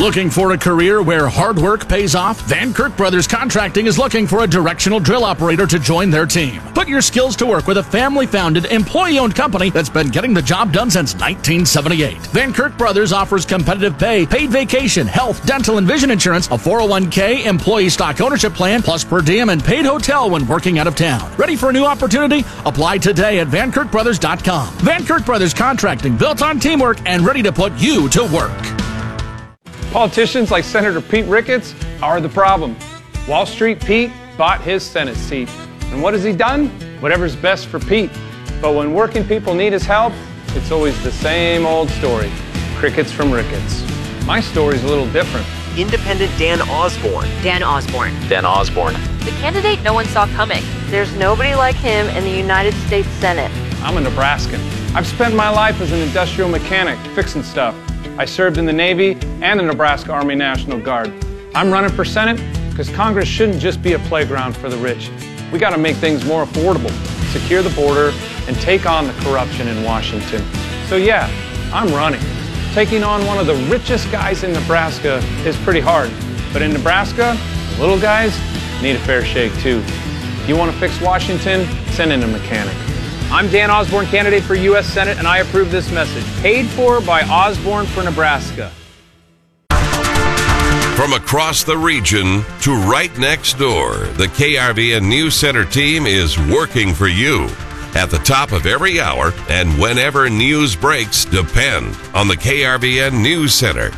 Looking for a career where hard work pays off? Van Kirk Brothers Contracting is looking for a directional drill operator to join their team. Put your skills to work with a family-founded, employee-owned company that's been getting the job done since 1978. Van Kirk Brothers offers competitive pay, paid vacation, health, dental, and vision insurance, a 401k, employee stock ownership plan, plus per diem and paid hotel when working out of town. Ready for a new opportunity? Apply today at VanKirkBrothers.com. Van Kirk Brothers Contracting, built on teamwork and ready to put you to work. Politicians like Senator Pete Ricketts are the problem. Wall Street Pete bought his Senate seat. And what has he done? Whatever's best for Pete. But when working people need his help, it's always the same old story. Crickets from Ricketts. My story's a little different. Independent Dan Osborne. Dan Osborne. Dan Osborne. The candidate no one saw coming. There's nobody like him in the United States Senate. I'm a Nebraskan. I've spent my life as an industrial mechanic, fixing stuff. I served in the Navy and the Nebraska Army National Guard. I'm running for Senate because Congress shouldn't just be a playground for the rich. We got to make things more affordable, secure the border, and take on the corruption in Washington. So yeah, I'm running. Taking on one of the richest guys in Nebraska is pretty hard. But in Nebraska, the little guys need a fair shake too. If you want to fix Washington, send in a mechanic. I'm Dan Osborne, candidate for U.S. Senate, and I approve this message. Paid for by Osborne for Nebraska. From across the region to right next door, the KRVN News Center team is working for you. At the top of every hour and whenever news breaks, depend on the KRVN News Center.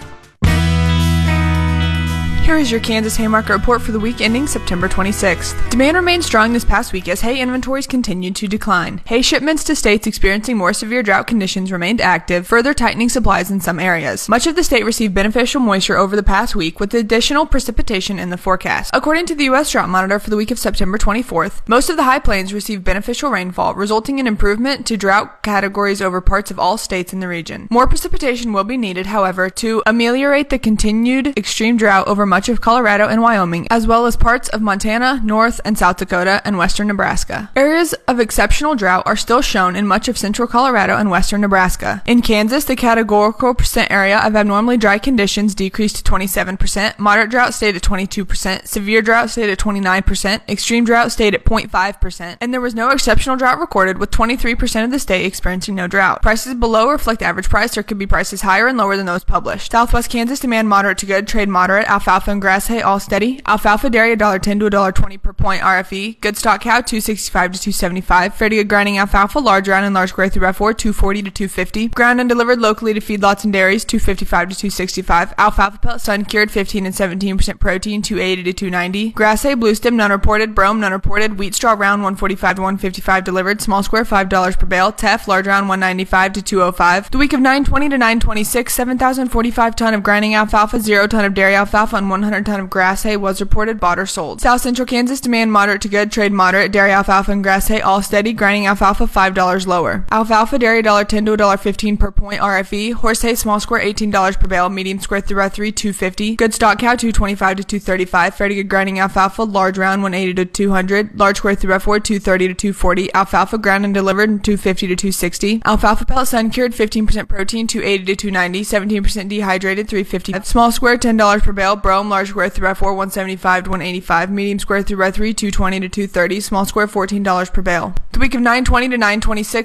Here is your Kansas hay market report for the week ending September 26th. Demand remained strong this past week as hay inventories continued to decline. Hay shipments to states experiencing more severe drought conditions remained active, further tightening supplies in some areas. Much of the state received beneficial moisture over the past week with additional precipitation in the forecast. According to the U.S. Drought Monitor for the week of September 24th, most of the high plains received beneficial rainfall, resulting in improvement to drought categories over parts of all states in the region. More precipitation will be needed, however, to ameliorate the continued extreme drought over much of Colorado and Wyoming, as well as parts of Montana, North and South Dakota, and western Nebraska. Areas of exceptional drought are still shown in much of central Colorado and western Nebraska. In Kansas, the categorical percent area of abnormally dry conditions decreased to 27%, moderate drought stayed at 22%, severe drought stayed at 29%, extreme drought stayed at 0.5%, and there was no exceptional drought recorded, with 23% of the state experiencing no drought. Prices below reflect average price. There could be prices higher and lower than those published. Southwest Kansas demand moderate to good, trade moderate, alfalfa and grass hay all steady. Alfalfa dairy $1.10 to $1.20 per point RFE. Good stock cow $2.65 to $2.75. Fairly good grinding alfalfa, large round and large gray 3x4 $2.40 to $2.50. Ground and delivered locally to feedlots and dairies $2.55 to $2.65. Alfalfa pellet sun cured 15 and 17% protein $2.80 to $2.90. Grass hay blue stem none reported. Brome none reported. Wheat straw round $1.45 to $1.55 delivered. Small square $5 per bale. Teff large round $1.95 to $2.05. The week of 9/20 to 9/26, 7,045 ton of grinding alfalfa, 0 ton of dairy alfalfa, and 100 ton of grass hay was reported bought or sold. South Central Kansas demand moderate to good, trade moderate, dairy alfalfa and grass hay all steady, grinding alfalfa $5 lower. Alfalfa dairy $1.10 to $1.15 per point RFE. Horse hay small square $18 per bale, medium square 3x3 $2.50. Good stock cow $2.25 to $2.35. Fairly good grinding alfalfa, large round $1.80 to $200. Large square 3x4 $2.30 to $2.40. Alfalfa ground and delivered $2.50 to $2.60. Alfalfa pellet sun cured 15% protein $2.80 to $2.90. 17% dehydrated $3.50. Small square $10 per bale. Brome large square 3x4 $1.75 to $1.85. Medium square 3x3 $2.20 to $2.30. Small square $14 per bale. The week of 9/20 to 9/26,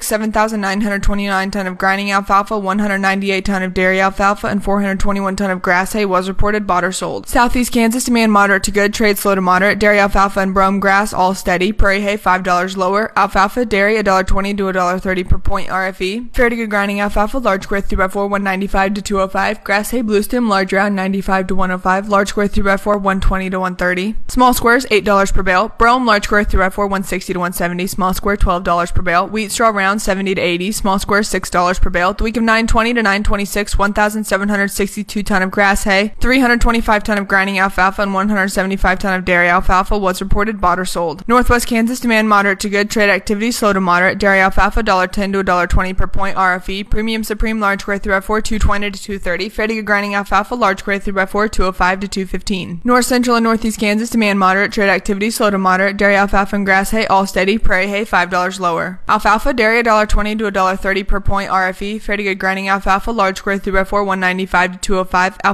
7,929 ton of grinding alfalfa, 198 ton of dairy alfalfa, and 421 ton of grass hay was reported bought or sold. Southeast Kansas demand moderate to good, trade slow to moderate, dairy alfalfa and brome grass all steady, prairie hay $5 lower, alfalfa dairy $1.20 to $1.30 per point RFE, fairly good grinding alfalfa, large square 3x4 $1.95 to $2.05, grass hay blue stem large round $95 to $1.05, large square 3x4 $1.20 to $1.30, small squares $8 per bale, brome large square 3x4 $1.60 to $1.70, small square $12 per bale, wheat straw round $70 to $80, small square $6 per bale. The week of 9/20 to 9/26, 1,762 ton of grass hay, 325 ton of grinding alfalfa, and 175 ton of dairy alfalfa was reported bought or sold. Northwest Kansas demand moderate to good, trade activity slow to moderate, dairy alfalfa $1.10 to $1.20 per point RFE, premium supreme large square 3x4 $2.20 to $2.30, fairly good grinding alfalfa large square 3x4 $2.05 to $2.15. North Central and Northeast Kansas demand moderate, trade activity slow to moderate, dairy alfalfa and grass hay all steady, prairie hay $5 lower. Alfalfa dairy $1.20 to $1.30 per point RFE, fairly good grinding alfalfa large square 3x4 $1.95 to $2.05,